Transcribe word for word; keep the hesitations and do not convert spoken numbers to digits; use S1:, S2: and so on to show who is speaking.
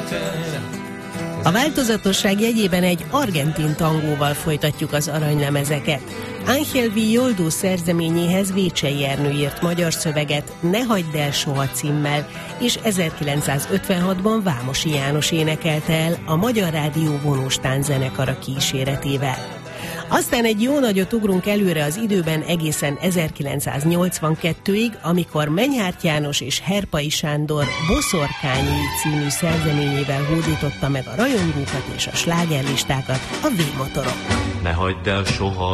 S1: A változatosság jegyében egy argentin tangóval folytatjuk az aranylemezeket. Ángel Villoldo szerzeményéhez Vécsey Ernő írt magyar szöveget Ne hagyd el soha címmel, és ezerkilencszázötvenhatban Vámosi János énekelte el a Magyar Rádió vonós tánczenekara kíséretével. Aztán egy jó nagyot ugrunk előre az időben egészen ezerkilencszáznyolcvankettőig, amikor Menyhárt János és Herpai Sándor Boszorkányi című szerzeményével hódította meg a rajongókat és a slágerlistákat a V-motorok.
S2: Ne hagyd el soha